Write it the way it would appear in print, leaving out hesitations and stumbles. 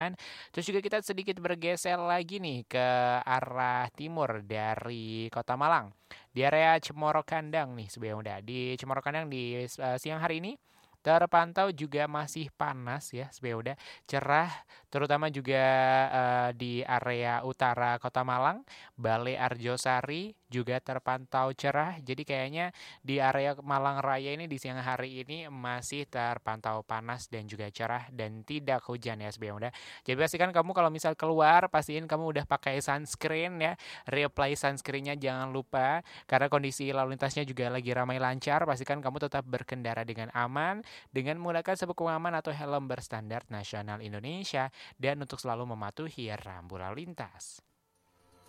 Terus juga kita sedikit bergeser lagi nih ke arah timur dari Kota Malang. Di area Cemoro Kandang nih sebenarnya di Cemoro Kandang di siang hari ini terpantau juga masih panas ya sebenarnya cerah terutama juga di area utara Kota Malang, Bale Arjosari juga terpantau cerah. Jadi kayaknya di area Malang Raya ini di siang hari ini masih terpantau panas dan juga cerah dan tidak hujan ya sebenarnya. Jadi pastikan kamu kalau misal keluar, pastiin kamu udah pakai sunscreen ya. Reapply sunscreennya jangan lupa. Karena kondisi lalu lintasnya juga lagi ramai lancar. Pastikan kamu tetap berkendara dengan aman. Dengan menggunakan sabuk pengaman atau helm berstandar nasional Indonesia. Dan untuk selalu mematuhi rambu lalu lintas.